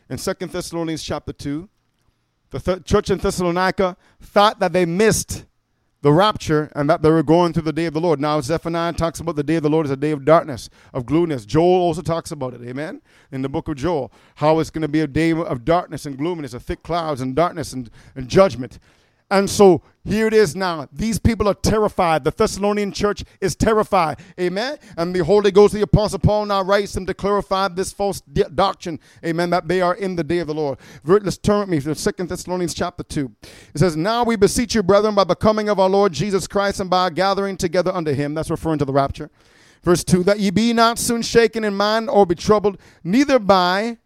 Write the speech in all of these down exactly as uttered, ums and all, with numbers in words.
in Second Thessalonians chapter two. The th- church in Thessalonica thought that they missed the rapture and that they were going through the day of the Lord. Now Zephaniah talks about the day of the Lord as a day of darkness, of gloominess. Joel also talks about it, amen, in the book of Joel, how it's going to be a day of darkness and gloominess, of thick clouds and darkness and, and judgment. And so here it is now. These people are terrified. The Thessalonian church is terrified. Amen. And the Holy Ghost, the Apostle Paul now writes them to clarify this false di- doctrine. Amen. That they are in the day of the Lord. Let's turn with me to Second Thessalonians chapter two. It says, now we beseech you, brethren, by the coming of our Lord Jesus Christ and by our gathering together unto him. That's referring to the rapture. Verse two, that ye be not soon shaken in mind or be troubled, neither by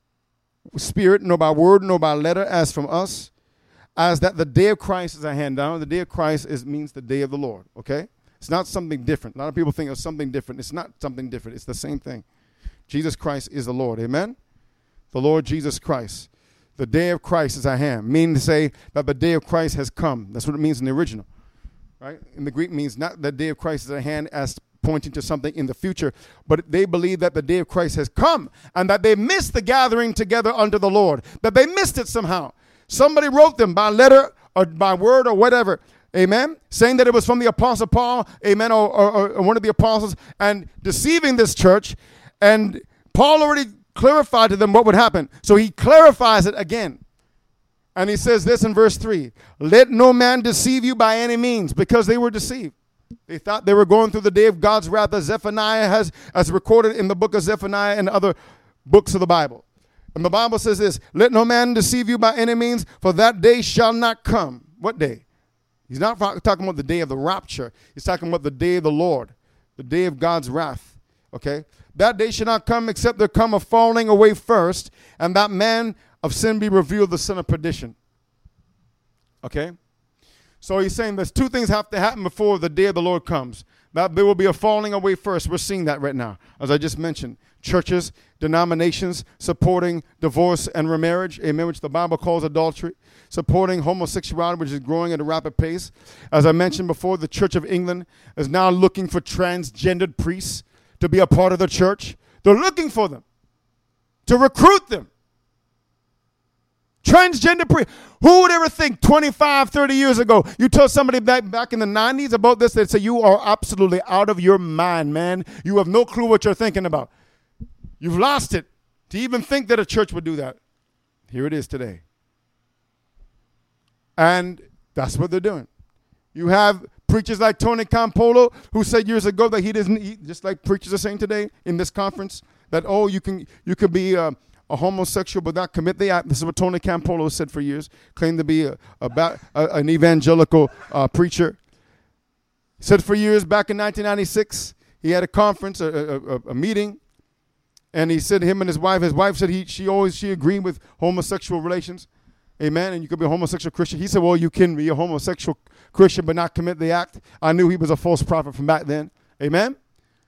spirit, nor by word, nor by letter, as from us, as that the day of Christ is at hand. Now, the day of Christ is means the day of the Lord, okay? It's not something different. A lot of people think it's something different. It's not something different. It's the same thing. Jesus Christ is the Lord, amen? The Lord Jesus Christ. The day of Christ is at hand, meaning to say that the day of Christ has come. That's what it means in the original, right? In the Greek, it means not the day of Christ is at hand as pointing to something in the future, but they believe that the day of Christ has come and that they missed the gathering together unto the Lord, that they missed it somehow. Somebody wrote them by letter or by word or whatever, amen, saying that it was from the Apostle Paul, amen, or, or, or one of the apostles, and deceiving this church. And Paul already clarified to them what would happen. So he clarifies it again. And he says this in verse three, let no man deceive you by any means, because they were deceived. They thought they were going through the day of God's wrath, as Zephaniah has, as recorded in the book of Zephaniah and other books of the Bible. And the Bible says this, let no man deceive you by any means, for that day shall not come. What day? He's not talking about the day of the rapture. He's talking about the day of the Lord, the day of God's wrath, okay? That day shall not come except there come a falling away first, and that man of sin be revealed, the son of perdition, okay? So he's saying there's two things have to happen before the day of the Lord comes. That there will be a falling away first. We're seeing that right now, as I just mentioned. Churches, denominations supporting divorce and remarriage, amen, which the Bible calls adultery, supporting homosexuality, which is growing at a rapid pace. As I mentioned before, the Church of England is now looking for transgendered priests to be a part of the church. They're looking for them, to recruit them. Transgender priests. Who would ever think twenty-five, thirty years ago, you told somebody back, back in the nineties about this, they'd say, you are absolutely out of your mind, man. You have no clue what you're thinking about. You've lost it to even think that a church would do that. Here it is today. And that's what they're doing. You have preachers like Tony Campolo, who said years ago that he doesn't eat, just like preachers are saying today in this conference, that, oh, you can you could be uh, a homosexual but not commit the act. This is what Tony Campolo said for years, claimed to be a, a, a, an evangelical uh, preacher. Said for years back in nineteen ninety-six, he had a conference, a, a, a meeting, and he said him and his wife, his wife said he she always, she agreed with homosexual relations. Amen. And you could be a homosexual Christian. He said, well, you can be a homosexual Christian but not commit the act. I knew he was a false prophet from back then. Amen.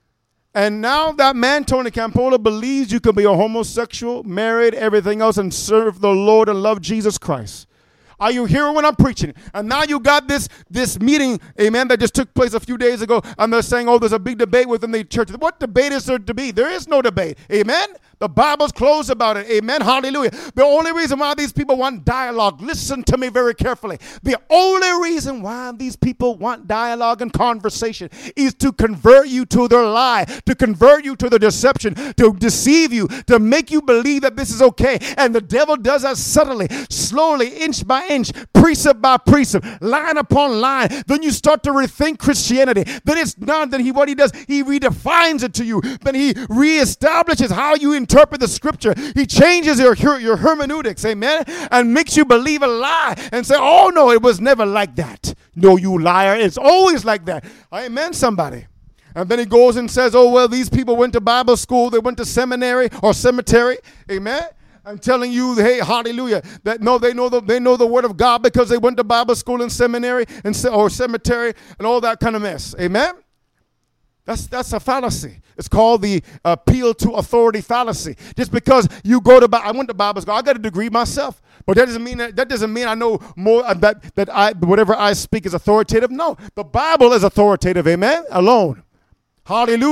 And now that man, Tony Campolo, believes you can be a homosexual, married, everything else, and serve the Lord and love Jesus Christ. Are you hearing what I'm preaching? And now you got this, this meeting, amen, that just took place a few days ago, and they're saying, oh, there's a big debate within the church. What debate is there to be? There is no debate. Amen? The Bible's closed about it. Amen? Hallelujah. The only reason why these people want dialogue, listen to me very carefully. The only reason why these people want dialogue and conversation is to convert you to their lie, to convert you to their deception, to deceive you, to make you believe that this is okay. And the devil does that subtly, slowly, inch by inch, precept by precept, line upon line. Then you start to rethink Christianity. Then it's not that he what he does, he redefines it to you. Then he reestablishes how you interpret the scripture. He changes your, your hermeneutics, amen, and makes you believe a lie and say, oh no, it was never like that. No, you liar, it's always like that. Amen, somebody. And then he goes and says, oh, well, these people went to Bible school, they went to seminary or cemetery, amen. I'm telling you, hey, hallelujah, that no, they know the they know the word of God because they went to Bible school and seminary and or cemetery and all that kind of mess. Amen. That's that's a fallacy. It's called the appeal to authority fallacy. Just because you go to I went to Bible school, I got a degree myself, but that doesn't mean that, that doesn't mean I know more that that I whatever I speak is authoritative. No, the Bible is authoritative. Amen. Alone. Hallelujah.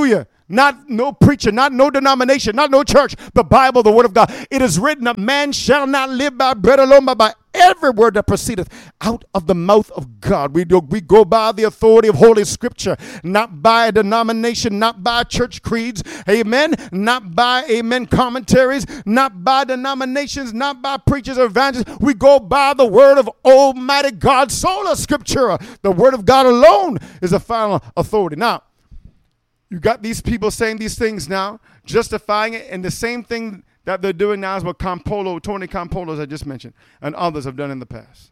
Not no preacher, not no denomination, not no church. The Bible, the Word of God. It is written, a man shall not live by bread alone, but by every word that proceedeth out of the mouth of God. We do, we go by the authority of Holy Scripture, not by a denomination, not by church creeds, amen, not by, amen, commentaries, not by denominations, not by preachers or evangelists. We go by the word of Almighty God, sola scriptura. The Word of God alone is the final authority. Now, you got these people saying these things now, justifying it, and the same thing that they're doing now is what Campolo, Tony Campolo, as I just mentioned, and others have done in the past.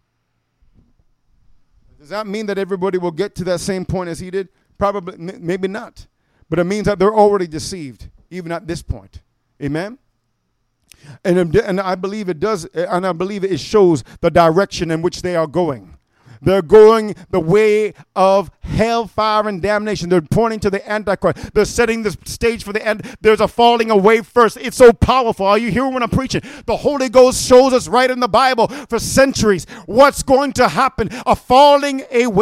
Does that mean that everybody will get to that same point as he did? Probably, maybe not. But it means that they're already deceived, even at this point. Amen? And, and I believe it does, and I believe it shows the direction in which they are going. They're going the way of hellfire and damnation. They're pointing to the Antichrist. They're setting the stage for the end. There's a falling away first. It's so powerful. Are you hearing what I'm preaching? The Holy Ghost shows us right in the Bible for centuries what's going to happen. A falling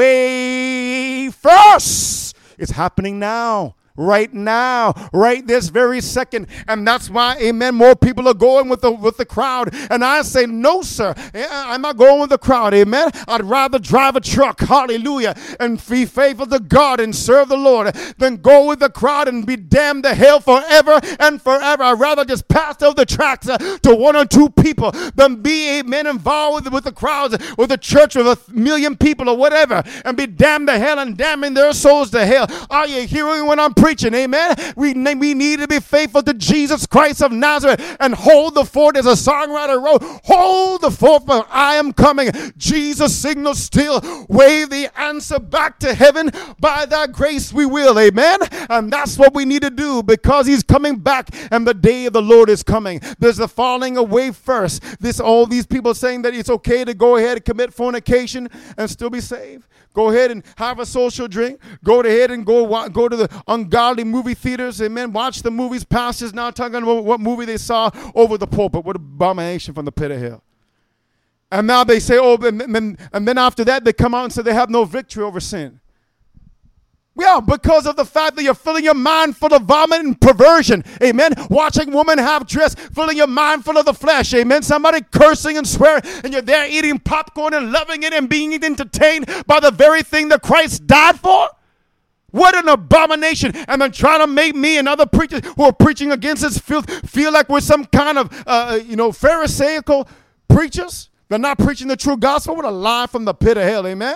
away first. It's happening now. Right now, right this very second. And that's why, amen, more people are going with the with the crowd. And I say, no, sir, I'm not going with the crowd, amen. I'd rather drive a truck, hallelujah, and be faithful to God and serve the Lord than go with the crowd and be damned to hell forever and forever. I'd rather just pass over the tracks uh, to one or two people than be, amen, involved with, with the crowds, with the church with a million people or whatever, and be damned to hell and damning their souls to hell. Are you hearing what I'm preaching? Amen. We, we need to be faithful to Jesus Christ of Nazareth and hold the fort, as a songwriter wrote, hold the fort, for I am coming. Jesus signals still, wave the answer back to heaven. By thy grace we will. Amen. And that's what we need to do, because he's coming back and the day of the Lord is coming. There's a falling away first. This all these people saying that it's okay to go ahead and commit fornication and still be saved. Go ahead and have a social drink. Go ahead and go go to the ungodly movie theaters. Amen. Watch the movies. Pastors now talking about what movie they saw over the pulpit. What abomination from the pit of hell. And now they say, oh, and then, and then after that they come out and say they have no victory over sin. Yeah, because of the fact that you're filling your mind full of vomit and perversion. Amen. Watching women have dress, filling your mind full of the flesh. Amen. Somebody cursing and swearing, and you're there eating popcorn and loving it and being entertained by the very thing that Christ died for. What an abomination. And then trying to make me and other preachers who are preaching against this feel, feel like we're some kind of, uh, you know, Pharisaical preachers. They're not preaching the true gospel. What a lie from the pit of hell. Amen.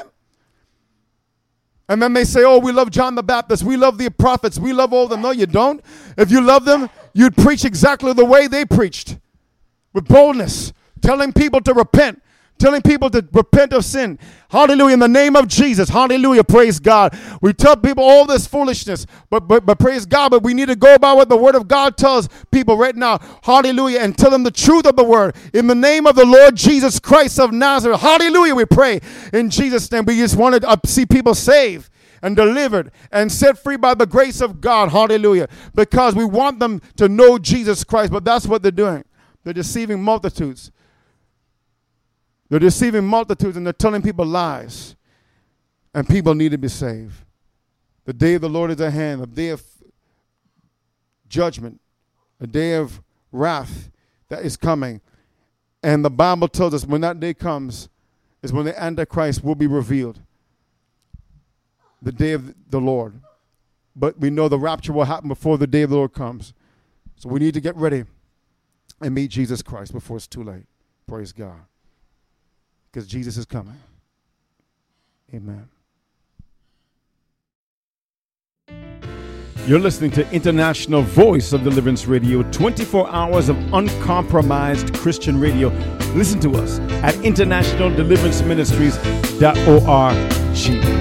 And then they say, oh, we love John the Baptist. We love the prophets. We love all of them. No, you don't. If you love them, you'd preach exactly the way they preached, with boldness, telling people to repent, telling people to repent of sin. Hallelujah, in the name of Jesus. Hallelujah, praise God. We tell people all this foolishness, but, but, but praise God, but we need to go by what the Word of God tells people right now. Hallelujah, and tell them the truth of the Word. In the name of the Lord Jesus Christ of Nazareth. Hallelujah, we pray. In Jesus' name, we just want to see people saved and delivered and set free by the grace of God. Hallelujah, because we want them to know Jesus Christ, but that's what they're doing. They're deceiving multitudes. They're deceiving multitudes, and they're telling people lies. And people need to be saved. The day of the Lord is at hand, the day of judgment, a day of wrath that is coming. And the Bible tells us when that day comes is when the Antichrist will be revealed. The day of the Lord. But we know the rapture will happen before the day of the Lord comes. So we need to get ready and meet Jesus Christ before it's too late. Praise God. Because Jesus is coming. Amen. You're listening to International Voice of Deliverance Radio, twenty-four hours of uncompromised Christian radio. Listen to us at international deliverance ministries dot org.